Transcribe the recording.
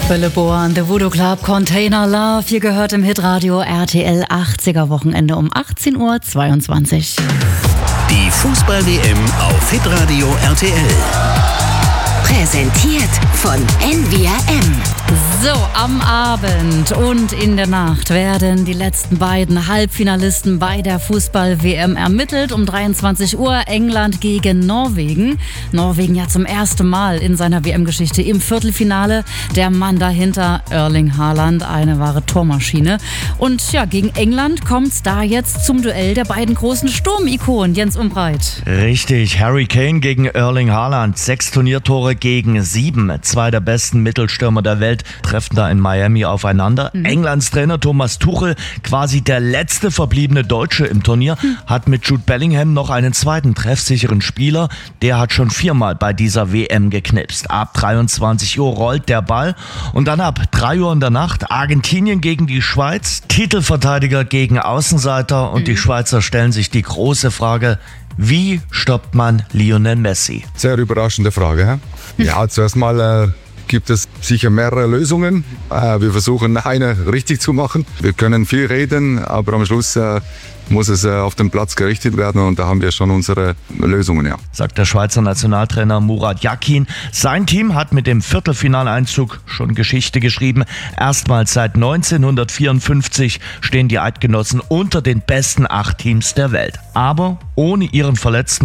Bölle Boa, The Voodoo Club, Container Love. Hier gehört im Hitradio RTL 80er Wochenende um 18:22 Uhr. Die Fußball-WM auf Hitradio RTL. Präsentiert von NWRM. So, am Abend und in der Nacht werden die letzten beiden Halbfinalisten bei der Fußball-WM ermittelt. Um 23 Uhr England gegen Norwegen. Norwegen ja zum ersten Mal in seiner WM-Geschichte im Viertelfinale. Der Mann dahinter, Erling Haaland, eine wahre Tormaschine. Und ja, gegen England kommt es da jetzt zum Duell der beiden großen Sturmikonen, Jens Umbreit. Richtig, Harry Kane gegen Erling Haaland. 6 Turniertore gegen 7. 2 der besten Mittelstürmer der Welt treffen da in Miami aufeinander. Englands Trainer Thomas Tuchel, quasi der letzte verbliebene Deutsche im Turnier, hat mit Jude Bellingham noch einen zweiten treffsicheren Spieler. Der hat schon 4-mal bei dieser WM geknipst. Ab 23 Uhr rollt der Ball und dann ab 3 Uhr in der Nacht Argentinien gegen die Schweiz. Titelverteidiger gegen Außenseiter und die Schweizer stellen sich die große Frage: Wie stoppt man Lionel Messi? Sehr überraschende Frage. Ja, zuerst mal gibt es sicher mehrere Lösungen. Wir versuchen eine richtig zu machen. Wir können viel reden, aber am Schluss muss es auf den Platz gerichtet werden und da haben wir schon unsere Lösungen, ja. Sagt der Schweizer Nationaltrainer Murat Yakin. Sein Team hat mit dem Viertelfinaleinzug schon Geschichte geschrieben. Erstmals seit 1954 stehen die Eidgenossen unter den besten 8 Teams der Welt. Aber ohne ihren verletzten